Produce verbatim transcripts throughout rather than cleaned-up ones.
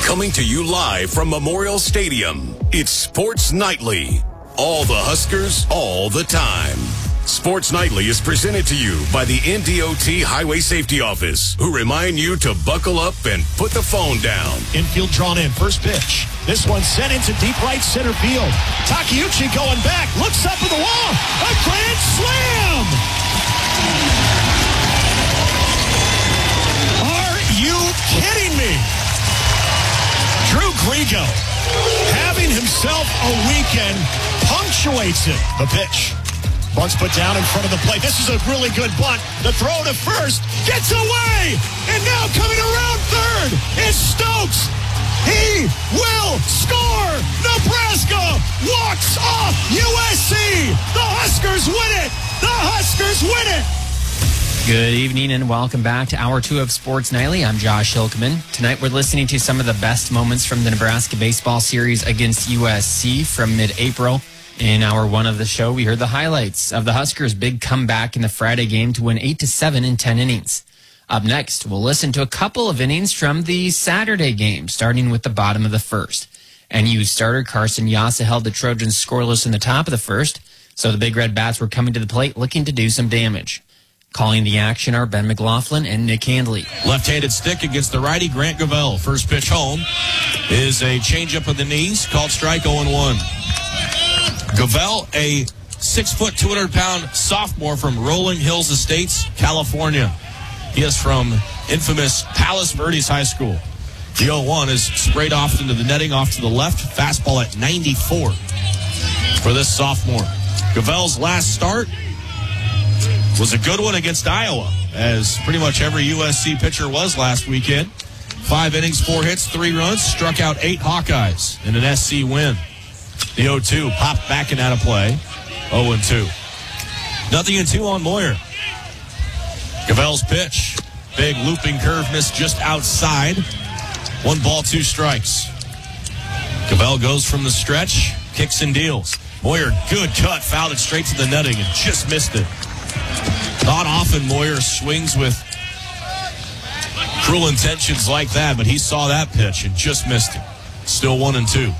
Coming to you live from Memorial Stadium, it's Sports Nightly. All the Huskers, all the time. Sports Nightly is presented to you by the N D O T Highway Safety Office, who remind you to buckle up and put the phone down. Infield drawn in, first pitch. This one sent into deep right center field. Takeuchi going back, looks up at the wall. A grand slam! Are you kidding me? Drew Grigo, having himself a weekend, punctuates it. The pitch. Bunt's put down in front of the plate. This is a really good bunt. The throw to first gets away. And now coming around third is Stokes. He will score. Nebraska walks off U S C. The Huskers win it. The Huskers win it. Good evening and welcome back to Hour two of Sports Nightly. I'm Josh Hilkeman. Tonight we're listening to some of the best moments from the Nebraska baseball series against U S C from mid-April. In hour one of the show, we heard the highlights of the Huskers' big comeback in the Friday game to win eight to seven in ten innings. Up next, we'll listen to a couple of innings from the Saturday game, starting with the bottom of the first. N U starter Carson Yassa held the Trojans scoreless in the top of the first, so the Big Red Bats were coming to the plate looking to do some damage. Calling the action are Ben McLaughlin and Nick Handley. Left-handed stick against the righty, Grant Gavell. First pitch home is a changeup of the knees, called strike oh and one. Gavell, a six foot, two hundred pound sophomore from Rolling Hills Estates, California. He is from infamous Palos Verdes High School. The oh one is sprayed off into the netting off to the left. Fastball at ninety-four for this sophomore. Gavell's last start was a good one against Iowa, as pretty much every U S C pitcher was last weekend. Five innings, four hits, three runs, struck out eight Hawkeyes in an S C win. The oh two popped back and out of play. oh and two. Nothing in two on Moyer. Gavell's pitch. Big looping curve missed just outside. One ball, two strikes. Gavell goes from the stretch, kicks and deals. Moyer, good cut, fouled it straight to the netting and just missed it. Not often Moyer swings with cruel intentions like that, but he saw that pitch and just missed it. Still one and two.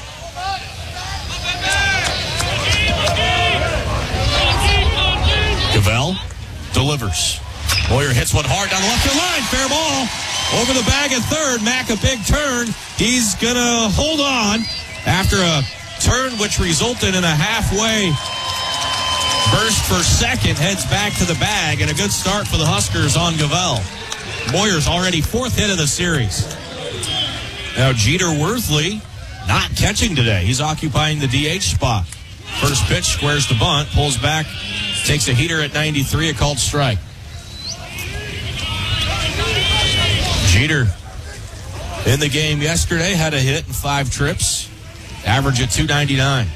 Gavell delivers. Moyer hits one hard down the left field line. Fair ball. Over the bag at third. Mack a big turn. He's going to hold on after a turn which resulted in a halfway burst for second. Heads back to the bag, and a good start for the Huskers on Gavell. Moyer's already fourth hit of the series. Now Jeter Worthley not catching today. He's occupying the D H spot. First pitch squares the bunt, pulls back, takes a heater at ninety-three, a called strike. Jeter in the game yesterday had a hit and five trips, average at two ninety-nine.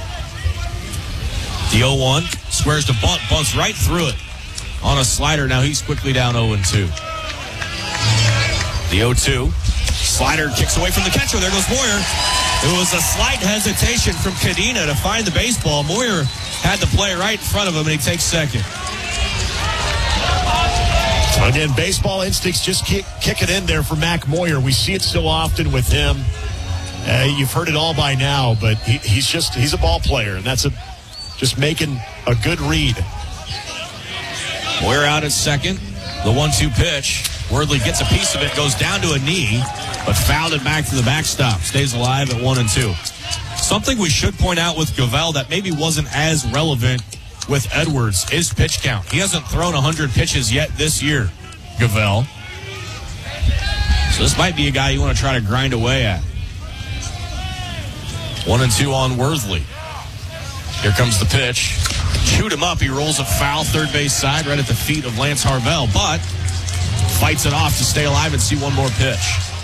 The oh one squares the bunt, bunts right through it on a slider. Now he's quickly down oh and two. The oh two slider kicks away from the catcher. There goes Moyer. It was a slight hesitation from Cadena to find the baseball. Moyer had the play right in front of him, and he takes second. Again, baseball instincts just kick, kick it in there for Mac Moyer. We see it so often with him. Uh, you've heard it all by now, but he, he's just he's a ball player, and that's a just making a good read. Moyer out at second. The one two pitch. Worthley gets a piece of it, goes down to a knee, but fouled it back to the backstop. Stays alive at one and two. Something we should point out with Gavell that maybe wasn't as relevant with Edwards is pitch count. He hasn't thrown one hundred pitches yet this year, Gavell. So this might be a guy you want to try to grind away at. One and two on Worthley. Here comes the pitch. Shoot him up. He rolls a foul third base side right at the feet of Lance Harvell, but fights it off to stay alive and see one more pitch.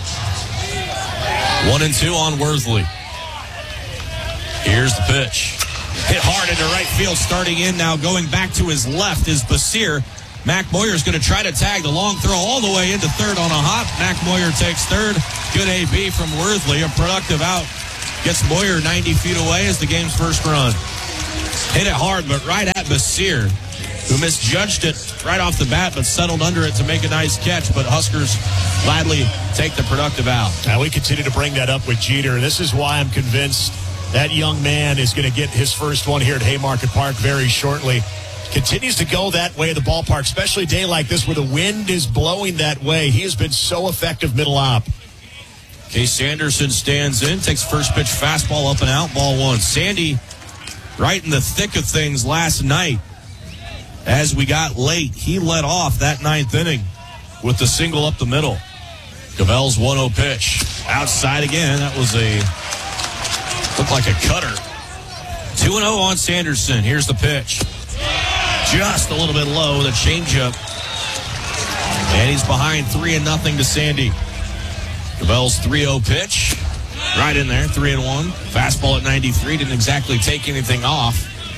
One and two on Worthley. Here's the pitch. Hit hard into right field, starting in now, going back to his left is Basir. Mac Moyer's going to try to tag the long throw all the way into third on a hop. Mac Moyer takes third. Good A B from Worthley. A productive out. Gets Moyer ninety feet away as the game's first run. Hit it hard, but right at Basir, who misjudged it right off the bat, but settled under it to make a nice catch. But Huskers gladly take the productive out. Now, we continue to bring that up with Jeter. This is why I'm convinced that young man is going to get his first one here at Haymarket Park very shortly. Continues to go that way of the ballpark, especially a day like this where the wind is blowing that way. He has been so effective middle op. Case Sanderson stands in, takes first pitch fastball up and out, ball one. Sandy right in the thick of things last night. As we got late, he led off that ninth inning with the single up the middle. Gavel's one oh pitch. Outside again. That was a, looked like a cutter. two and oh on Sanderson. Here's the pitch. Just a little bit low, the changeup. And he's behind three and nothing to Sandy. Gavel's three oh pitch. Right in there, three and one. Fastball at ninety-three. Didn't exactly take anything off.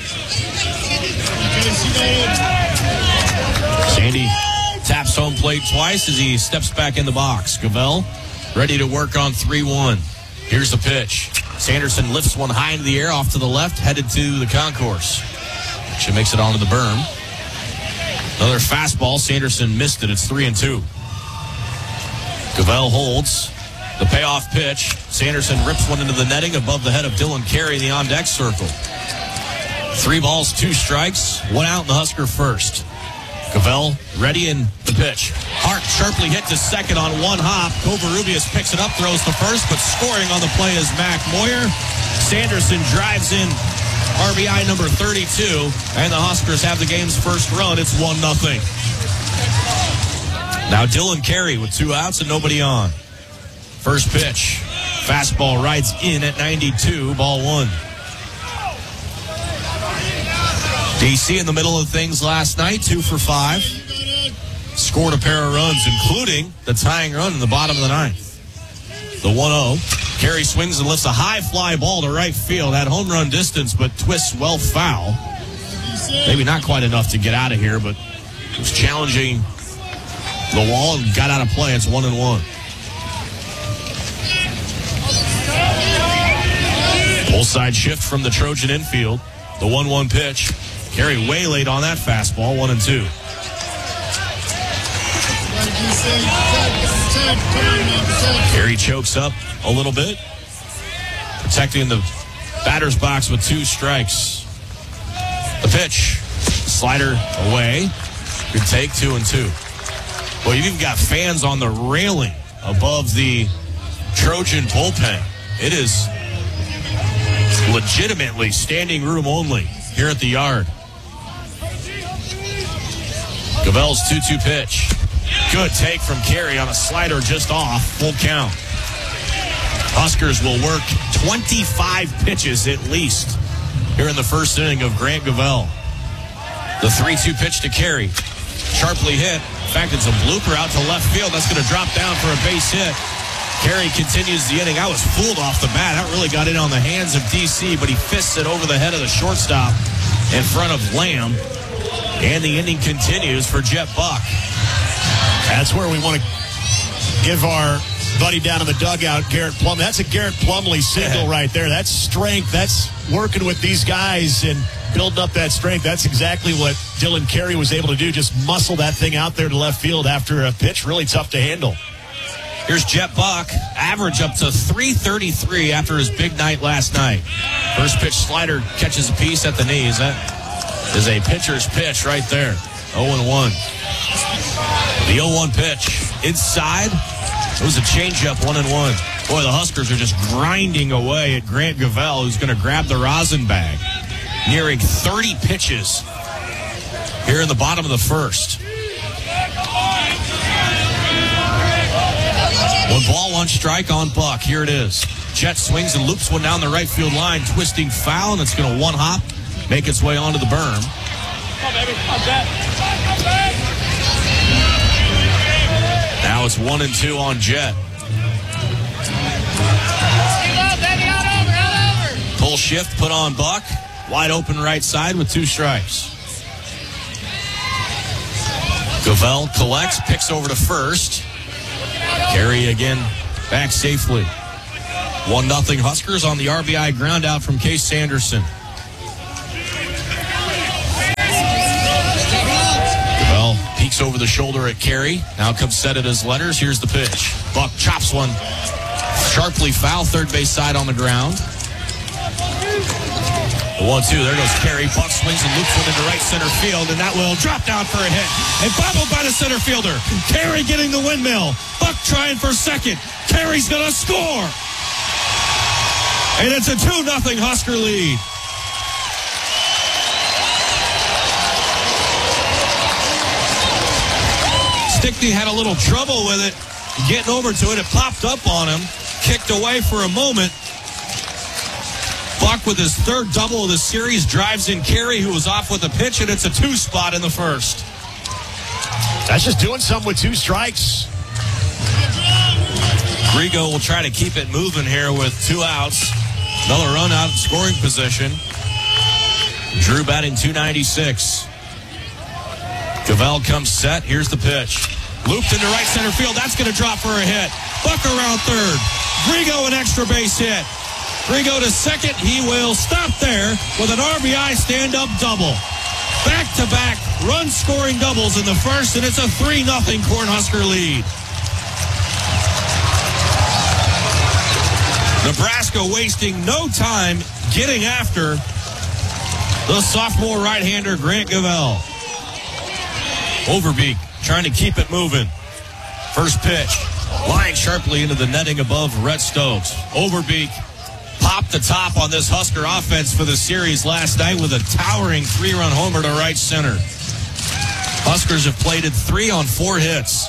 Sandy taps home plate twice as he steps back in the box. Gavel ready to work on three one. Here's the pitch. Sanderson lifts one high into the air off to the left, headed to the concourse. She makes it onto the berm. Another fastball. Sanderson missed it. It's three and two. Gavel holds the payoff pitch. Sanderson rips one into the netting above the head of Dylan Carey in the on-deck circle. Three balls, two strikes, one out in the Husker first. Gavel ready in the pitch. Hart sharply hit to second on one hop. Covarrubias picks it up, throws to first, but scoring on the play is Mac Moyer. Sanderson drives in R B I number thirty-two, and the Huskers have the game's first run. It's one nothing. Now Dylan Carey with two outs and nobody on. First pitch. Fastball rides in at ninety-two, ball one. D C in the middle of things last night, two for five. Scored a pair of runs, including the tying run in the bottom of the ninth. The one oh. Carey swings and lifts a high fly ball to right field. Had home run distance, but twists well foul. Maybe not quite enough to get out of here, but it was challenging the wall and got out of play. It's one and one. Full side shift from the Trojan infield. The one one pitch. Carey way late on that fastball, one and two. Carey chokes up a little bit, protecting the batter's box with two strikes. The pitch, slider away. Good take, two and two. Well, you've even got fans on the railing above the Trojan bullpen. It is legitimately standing room only here at the yard. Gavel's two two pitch. Good take from Carey on a slider just off. Full count. Huskers will work twenty-five pitches at least here in the first inning of Grant Gavel. The three two pitch to Carey. Sharply hit. In fact, it's a blooper out to left field. That's going to drop down for a base hit. Carey continues the inning. I was fooled off the bat. That really got in on the hands of D C, but he fists it over the head of the shortstop in front of Lamb. And the inning continues for Jet Buck. That's where we want to give our buddy down in the dugout, Garrett Plumlee. That's a Garrett Plumlee single right there. That's strength. That's working with these guys and building up that strength. That's exactly what Dylan Carey was able to do, just muscle that thing out there to left field after a pitch really tough to handle. Here's Jet Buck, average up to three thirty-three after his big night last night. First pitch slider catches a piece at the knees. That is a pitcher's pitch right there. oh and one. The oh one pitch. Inside. It was a changeup, one and one. Boy, the Huskers are just grinding away at Grant Gavel, who's going to grab the rosin bag. Nearing thirty pitches here in the bottom of the first. One ball, one strike on Buck. Here it is. Jet swings and loops one down the right field line, twisting foul, and it's going to one hop, make its way onto the berm. Now it's one and two on Jet. Pull shift put on Buck. Wide open right side with two strikes. Gavel collects, picks over to first. Carey again back safely. One nothing Huskers on the R B I ground out from Case Sanderson. Gavel peeks Looks over the shoulder at Carey. Now comes set at his letters. Here's the pitch. Buck chops one. Sharply foul, third base side on the ground. The one two, there goes Carey. Buck swings and loops one into right center field, and that will drop down for a hit. And bobbled by the center fielder. Carey getting the windmill. Buck trying for second. Carey's going to score. And it's a two nothing Husker lead. Stickney had a little trouble with it, getting over to it. It popped up on him, kicked away for a moment. Buck with his third double of the series drives in Carey, who was off with a pitch, and it's a two spot in the first. That's just doing something with two strikes. Grigo will try to keep it moving here with two outs. Another run out in scoring position. Drew batting two ninety-six. Cavell comes set. Here's the pitch. Looped into right center field. That's going to drop for a hit. Buck around third. Grigo an extra base hit. Grigo to second. He will stop there with an R B I stand-up double. Back-to-back run-scoring doubles in the first, and it's a three nothing Cornhusker lead. Nebraska wasting no time getting after the sophomore right-hander Grant Cavell. Overbeek trying to keep it moving. First pitch, lying sharply into the netting above Rhett Stokes. Overbeek popped the top on this Husker offense for the series last night with a towering three-run homer to right center. Huskers have plated three on four hits.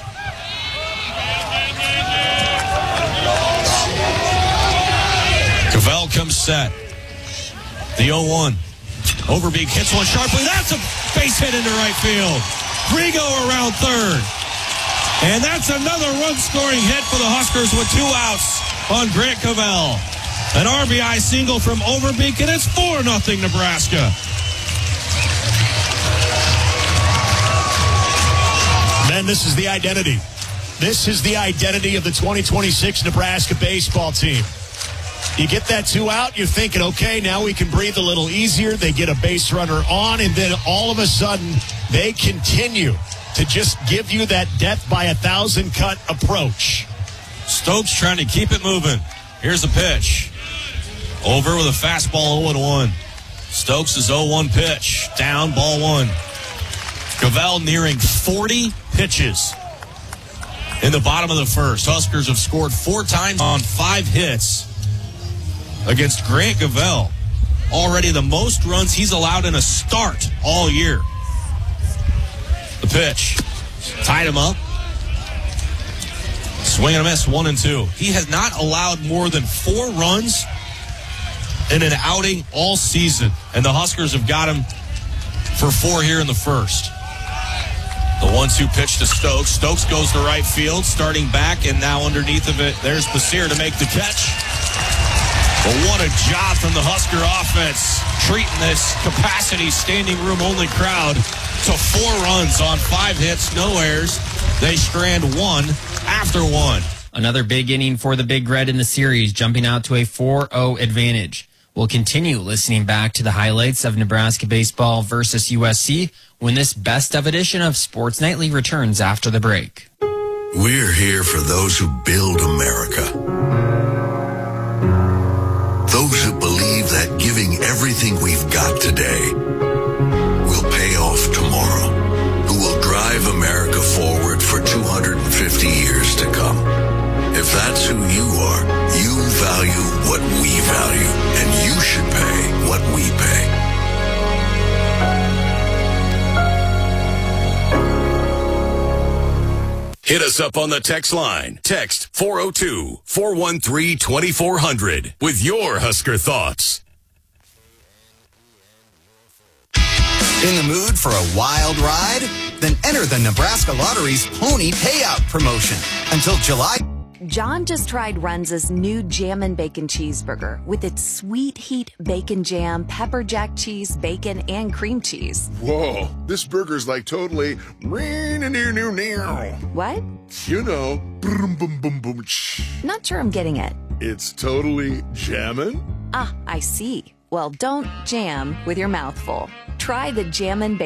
Cavell comes set. The oh one. Overbeek hits one sharply. That's a base hit into right field. Grigo around third. And that's another run-scoring hit for the Huskers with two outs on Grant Cavell. An R B I single from Overbeek, and it's four nothing Nebraska. Man, this is the identity. This is the identity of the twenty twenty-six Nebraska baseball team. You get that two out, you're thinking, okay, now we can breathe a little easier. They get a base runner on, and then all of a sudden, they continue to just give you that death by a thousand cut approach. Stokes trying to keep it moving. Here's a pitch. Over with a fastball oh one. Stokes' oh one pitch. Down, ball one. Cavell nearing forty pitches in the bottom of the first. Huskers have scored four times on five hits against Grant Cavell. Already the most runs he's allowed in a start all year. The pitch. Tied him up. Swing and a miss, one and two. He has not allowed more than four runs in an outing all season. And the Huskers have got him for four here in the first. The one two pitch to Stokes. Stokes goes to right field, starting back, and now underneath of it, there's Basir to make the catch. But what a job from the Husker offense, treating this capacity standing room only crowd to four runs on five hits, no errors. They strand one after one. Another big inning for the Big Red in the series, jumping out to a four oh advantage. We'll continue listening back to the highlights of Nebraska baseball versus U S C when this best of edition of Sports Nightly returns after the break. We're here for those who build America. Those who believe that giving everything we've got today will pay off tomorrow. Who will drive America forward for two hundred fifty years to come. If that's who you are, you value what we value, and you should pay what we pay. Hit us up on the text line. Text four oh two, four one three, two four zero zero with your Husker thoughts. In the mood for a wild ride? Then enter the Nebraska Lottery's Pony Payout promotion until July. John just tried Runza's new Jammin' Bacon Cheeseburger with its sweet heat bacon jam, pepper jack cheese, bacon, and cream cheese. Whoa, this burger's like totally... What? You know, boom, boom, boom, boom. Not sure I'm getting it. It's totally jammin'? Ah, I see. Well, don't jam with your mouth full. Try the Jammin' Bacon